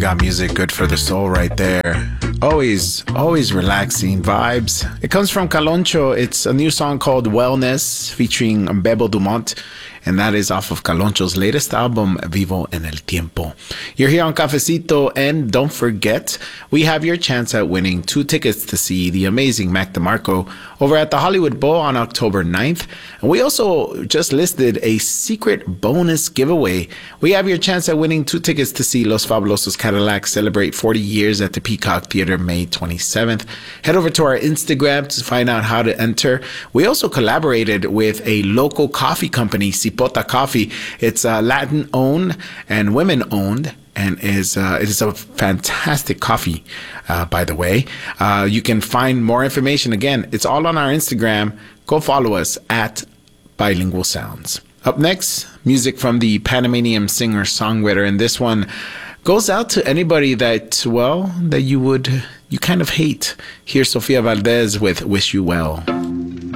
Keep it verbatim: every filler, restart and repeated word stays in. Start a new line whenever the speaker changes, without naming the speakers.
got music good for the soul right there. Always, always relaxing vibes. It comes from Caloncho. It's a new song called Wellness featuring Bebo Dumont. And that is off of Caloncho's latest album, Vivo en el Tiempo. You're here on Cafecito, and don't forget, we have your chance at winning two tickets to see the amazing Mac DeMarco over at the Hollywood Bowl on October ninth. And we also just listed a secret bonus giveaway. We have your chance at winning two tickets to see Los Fabulosos Cadillac celebrate forty years at the Peacock Theater May twenty-seventh. Head over to our Instagram to find out how to enter. We also collaborated with a local coffee company, Cipota Coffee. It's uh, Latin owned and women owned, and is uh, it is a fantastic coffee, uh, by the way. Uh, you can find more information. Again, it's all on our Instagram. Go follow us at Bilingual Sounds. Up next, music from the Panamanian singer-songwriter, and this one goes out to anybody that, well, that you would, you kind of hate. Here's Sofia Valdez with Wish You Well.